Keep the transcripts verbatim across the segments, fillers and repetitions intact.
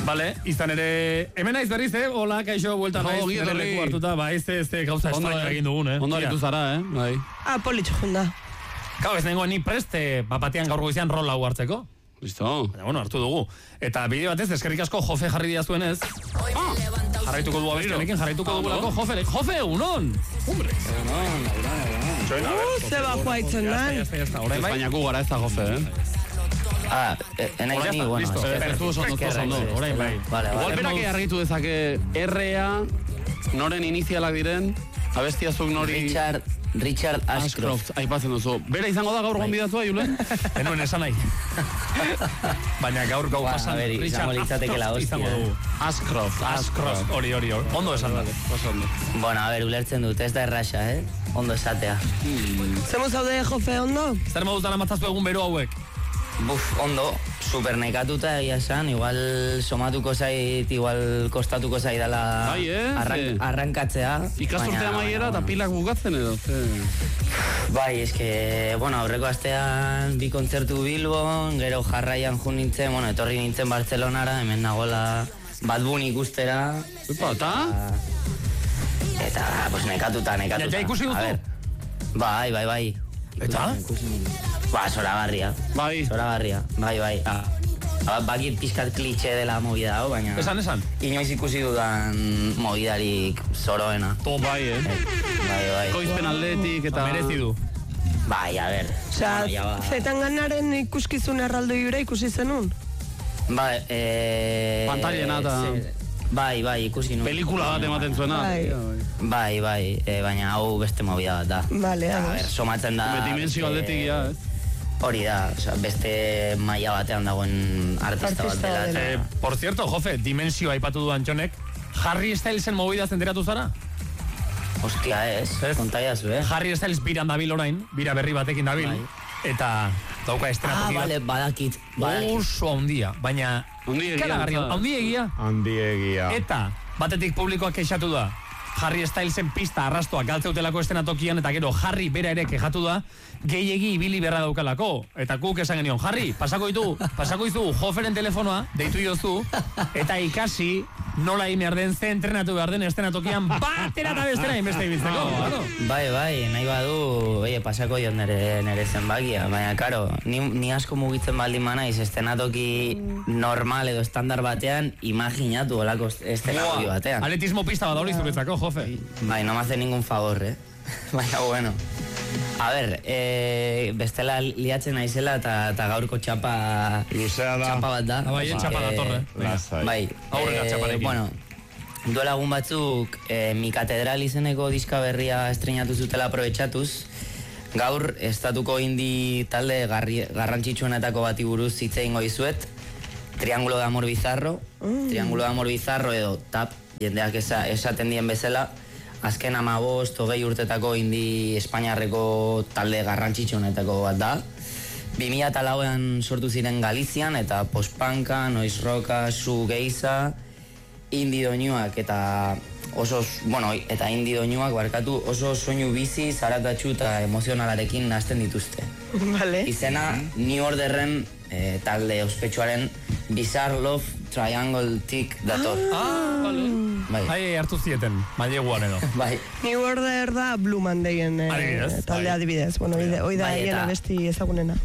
Vale, izan ere, hemen naiz berriz, eh? Hola, kaixo, buelta naiz, nire leku hartuta, ba, ez ez gauza estraño egin dugun, eh? Ondo aritu zara, eh? Bai. Ah, politxo junda. Gau, ez nengoen ni preste, bapatean gaur goizean rol hau hartzeko. Listo. Baina, bueno, hartu dugu. Eta bide batez, eskerrik asko Jofe jarri diazuenez. Ah, jarraituko du abesti honekin, jarraituko dugulako Jofe. Jofe, unon! Hombre! Uh, ze bajo haitzen lan. Espainiako gara ez da Jofe, eh? Ah, enai gani, bueno. Pertu oso ondo, orain bai. Igual berak argitu dezake R A noren inizialak diren, abestiazuk nori... Richard... Richard Ashcroft. Aipatzen duzu. Bera izango da gaur gonbidatua, Julen? Enuen esan nahi. Baina gaur gau pasan. Izango litzateke la hostia. Ashcroft. Ashcroft. Hori, hori, hori. Ondo esan da. Bueno, a ver, ulertzen dut, ez da erraxa, eh? Ondo esatea. Zemu zaude, Jofe, ondo? Zer modutan amatzaztu egun bero hauek? Buf, ondo, super nekatuta egia esan, igual somatuko zait, igual kostatuko zait dela bai, eh? arrank, arrankatzea. Ikasturtea maiera eta pilak bukatzen edo. Bai, eske, bueno, aurreko astean bi kontzertu Bilbon, gero jarraian jun nintzen, bueno, etorri nintzen Bartzelonara, hemen nagola Bad Bunny ikustera. Epa, eta? Eta, pues nekatuta, nekatuta. Ja, ja ikusi duzu? Bai, bai, bai. Eta? Ba, zoragarria. Bai. Zoragarria, bai, bai. Ah. Bakit pizkat klitxe dela movida hau, baina... Esan, esan? Inoiz ikusi dudan movidarik zoroena. To bai, eh? Bai, bai. Koizpen atletik eta... Merezi du. Bai, a ber. Osa, Zetanganaren ikuskizun erraldo ibera ikusi zenun? Bai, eh... Pantailena eta... Bai, bai, ikusi nuen. Pelikula bat ematen zuena. Bai, bai, e, baina hau beste movida bat da. Vale, a ver, somatzen da... Dimensio aldetik, ja, ez? Hori da, oza, beste maila batean dagoen artista, artista bat dela. Eh, por cierto, Jofe, Dimensio aipatu du Antxonek, Harry Stylesen movida zenteratu zara? Ostia, ez, kontaiazu, eh? Harry Styles biran dabil orain, bira berri batekin dabil, bai. Eta dauka estrenatu. Ah, bale, badakit, badakit. Oso handia, baina... Handiegia. Handiegia. Eta, batetik publikoak kexatu da, Harry Stylesen pista arrastoak galtzeutelako estenatokian, eta gero Harry bera ere kexatu da, gehiegi ibili berra daukalako. Eta kuk esan genion, Harry, pasako ditu, pasako ditu Joferen telefonoa, deitu jozu, eta ikasi nola imer den ze entrenatu behar den estenatokian batera eta bestera inbeste ibiltzeko. Bai, bai, nahi badu, oie, pasako diot nere, nere zenbakia, baina, karo, ni, ni asko mugitzen baldin manaiz estenatoki normal edo estandar batean, imaginatu olako estenatoki batean. Atletismo pista bat hori zuretzako, Jofe. Bai, no me hace ningún favor, eh? Baina, bueno. A ber, eh, bestela liatzen naizela eta gaurko txapa... Luzea da. Txapa bat da. Bai, txapa da torre. Bai. Aurrera txaparekin. Bueno, duela egun batzuk, eh, Mi Katedral izeneko diska berria estrenatu zutela aprobetxatuz. Gaur, estatuko indi talde garri, garrantzitsuenetako bati buruz hitz egingo dizuet. Triángulo de Amor Bizarro. Mm. Triángulo de Amor Bizarro edo TAP, jendeak esa, esaten dien bezala. Azken amabost, hogei urtetako indi Espainiarreko talde garrantzitsuenetako bat da. bi mila lauean sortu ziren Galizian eta postpunka, noise rocka, shoegazea, indi doinuak eta oso, bueno, eta indi doinuak barkatu oso soinu bizi, zaratatxu eta emozionalarekin nazten dituzte. Vale. Izena New Orderren eh, talde ospetsuaren Bizarre Love Triangle Tick dator. Ah, vale. Bai. Bai, hartu zieten, maileguan edo. Bai. New Order da Blue Mondayen eh, adibidez, talde bai. adibidez. Bueno, bai. Hoi da hien abesti ezagunena.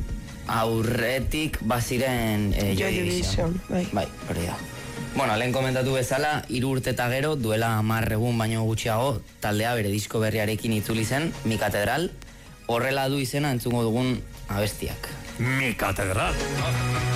Aurretik baziren eh, Joy Division. Bai. Bai, hori da. Bueno, lehen komentatu bezala, hiru urte eta gero, duela hamar egun baino gutxiago, taldea bere disko berriarekin itzuli zen, Mi Katedral, horrela du izena entzungo dugun abestiak. Mi Katedral.